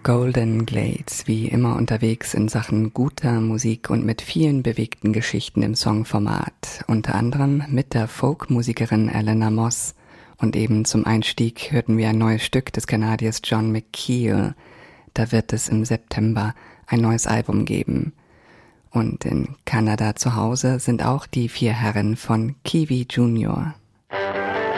Golden Glades, wie immer unterwegs in Sachen guter Musik und mit vielen bewegten Geschichten im Songformat, unter anderem mit der Folkmusikerin Eleanor Moss. Und eben zum Einstieg hörten wir ein neues Stück des Kanadiers John McKeel. Da wird es im September ein neues Album geben. Und in Kanada zu Hause sind auch die 4 Herren von Kiwi Junior.